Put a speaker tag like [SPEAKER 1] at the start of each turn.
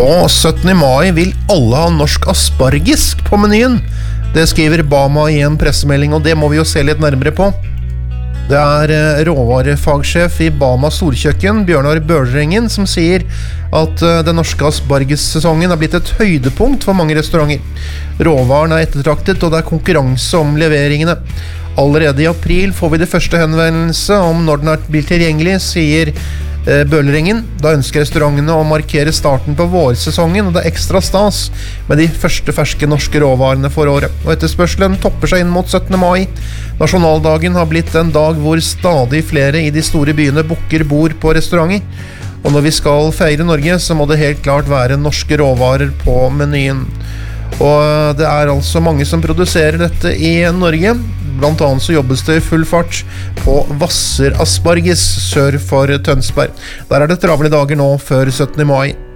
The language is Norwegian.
[SPEAKER 1] På 17. mai vil alle ha norsk asparges på menyen. Det skriver Bama i en pressemelding, og det må vi jo se litt nærmere på. Det er råvarefagsjef i Bama Storkjøkken, Bjørnar Børrengen, som sier at den norske aspargessesongen har blitt et høydepunkt for mange restauranter. Råvaren er ettertraktet, og det er konkurranse om leveringene. Allerede i april får vi det første henvendelse om når den blir tilgjengelig, sier Børrengen. Da ønsker restaurantene å markere starten på vårsesongen, og det er ekstra stas med de første ferske norske råvarene for året. Og etterspørselen topper seg inn mot 17. mai. Nasjonaldagen har blitt en dag hvor stadig flere i de store byene booker bord på restauranter. Og når vi skal feire Norge, så må det helt klart være norske råvarer på menyen. Og det er altså mange som produserer dette i Norge. Blant annet så jobbes det i full fart på Hvasser Asparges sør for Tønsberg. Der er det travle dager nå før 17. mai.